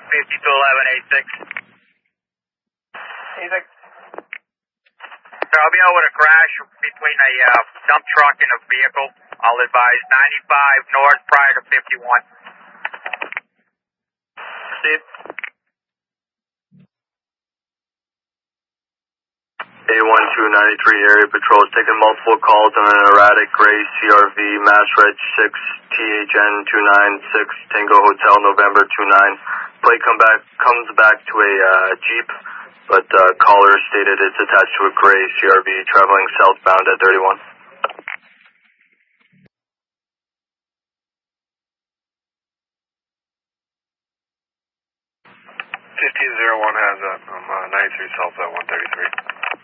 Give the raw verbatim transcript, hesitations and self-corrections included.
fifty-two eleven eighty-six. eighty-six. I'll be out with a crash between a uh, dump truck and a vehicle. I'll advise ninety-five north prior to fifty-one. Steve. A one two ninety-three area patrol is taking multiple calls on an erratic gray C R V, Mass Reg six T H N two nine six Tango Hotel, November two nine. Plate come back, comes back to a uh, Jeep, but uh, caller stated it's attached to a gray C R V traveling southbound at thirty-one. fifteen oh one has that. I'm uh, ninety-three south at one thirty-three.